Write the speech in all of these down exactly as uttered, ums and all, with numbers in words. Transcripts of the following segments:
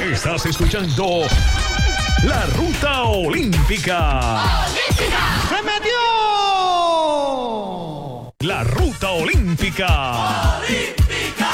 Estás escuchando La Ruta Olímpica. ¡Olímpica! ¡Se metió! La Ruta Olímpica. ¡Olímpica!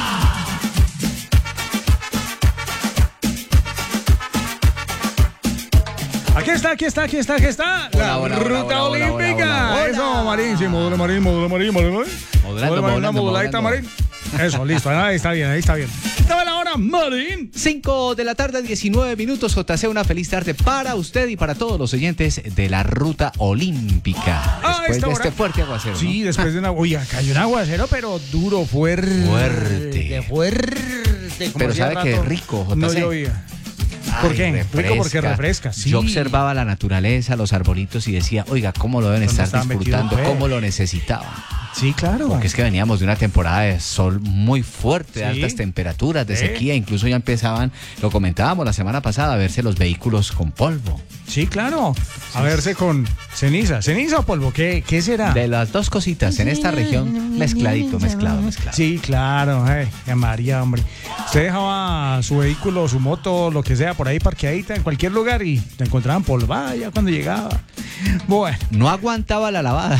Aquí está, aquí está, aquí está, aquí está. Hola, la hola, Ruta hola, hola, Olímpica. hola, hola, hola. Eso, Marín, sí, modula, Marín, modula, Marín, modula, Marín. Modulando, Modula, modulando, moduladita, modulando. Marín. Eso, listo, ahí está bien, ahí está bien. Estaba la hora, Marín. cinco de la tarde, diecinueve minutos. J C, una feliz tarde para usted y para todos los oyentes de la Ruta Olímpica. Ah, Después esta de hora. este fuerte aguacero. Sí, ¿no? después de una... Uy, cayó un aguacero, pero duro, fuerte. Fuerte. Fuerte. como Pero hacía sabe que rato rico, J C. No llovía. ¿Por Ay, qué? refresca. Rico porque refresca, sí. Yo observaba la naturaleza, los arbolitos y decía, oiga, cómo lo deben ¿Dónde estar estaba metido, disfrutando, pues? cómo lo necesitaban. Sí, claro. Porque es que veníamos de una temporada de sol muy fuerte, de Sí. altas temperaturas, de Sí. sequía, incluso ya empezaban, lo comentábamos la semana pasada, a verse los vehículos con polvo. Sí, claro. A verse con ceniza. ¿Ceniza o polvo? ¿Qué, qué será? De las dos cositas en esta región, mezcladito, mezclado, mezclado. Sí, claro. Ay, María, hombre. Usted dejaba su vehículo, su moto, lo que sea, por ahí parqueadita en cualquier lugar y te encontraban polvada ya cuando llegaba. Bueno, No aguantaba la lavada.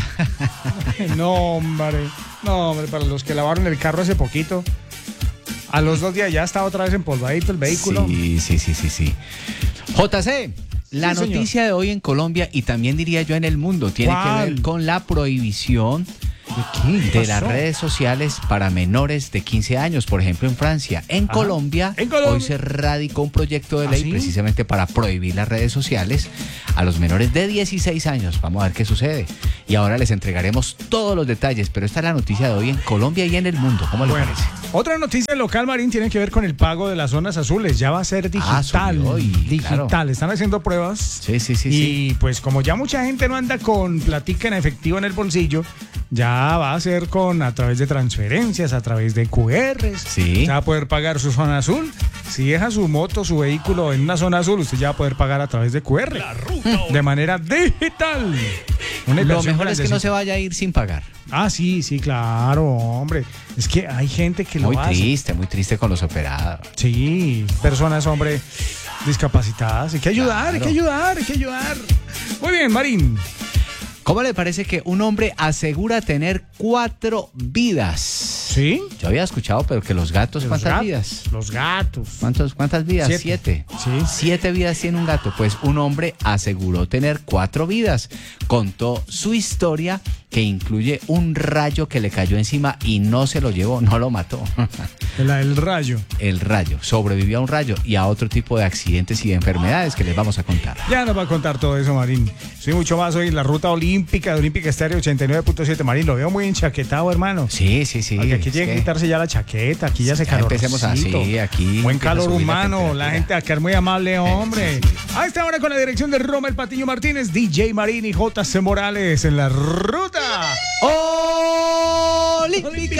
no, hombre. No, hombre, para los que lavaron el carro hace poquito, a los dos días ya estaba otra vez empolvadito el vehículo. Sí, sí, sí, sí, sí. J C, la Sí, señor. noticia de hoy en Colombia y también diría yo en el mundo tiene ¿Cuál? que ver con la prohibición ¿De qué? ¿Qué de las pasó? redes sociales para menores de quince años, por ejemplo en Francia. En Ajá. Colombia, En Colombia. hoy se radicó un proyecto de ¿Ah, ley sí? precisamente para prohibir las redes sociales a los menores de dieciséis años. Vamos a ver qué sucede. Y ahora les entregaremos todos los detalles, pero esta es la noticia de hoy en Colombia y en el mundo. ¿Cómo le Bueno, parece? otra noticia local, Marín, tiene que ver con el pago de las zonas azules. Ya va a ser Ah, digital. subió y, digital. claro. Están haciendo pruebas. Sí, sí, sí, y sí. pues como ya mucha gente no anda con platica en efectivo en el bolsillo, ya va a ser con a través de transferencias, a través de Q Rs. Sí. Ya va a poder pagar su zona azul. Si deja su moto, su vehículo en una zona azul, usted ya va a poder pagar a través de Q R. La Ruta De manera digital. Una Lo inversión mejor es que no grandecita. se vaya a ir sin pagar. Ah, sí, sí, claro, hombre. Es que hay gente que lo Muy hace. triste, muy triste con los operados. Sí, personas, hombre, discapacitadas. Hay que ayudar, hay Claro. que ayudar, hay que ayudar. Muy bien, Marín. ¿Cómo le parece que un hombre asegura tener cuatro vidas? ¿Sí? Yo había escuchado, pero que los gatos, Los ¿cuántas gatos, vidas? Los gatos. ¿Cuántos, ¿Cuántas vidas? Siete. Siete. Sí. Siete vidas tiene un gato. Pues un hombre aseguró tener cuatro vidas. Contó su historia, que incluye un rayo que le cayó encima y no se lo llevó, no lo mató. El, el rayo. El rayo. Sobrevivió a un rayo y a otro tipo de accidentes y de enfermedades que les vamos a contar. Ya nos va a contar todo eso, Marín. Soy mucho más hoy en la Ruta Olímpica de Olímpica Estéreo ochenta y nueve punto siete. Marín, lo veo muy enchaquetado, hermano. Sí, sí, sí. Porque aquí es tiene que que- quitarse ya la chaqueta, aquí ya se Ya calor. empecemos así, aquí Buen empieza a calor subir la humano, la, temperatura. gente acá es muy amable, hombre. sí, A esta hora con la dirección de Roma El Patiño Martínez, D J Marín y J C Morales en la Ruta Olímpica.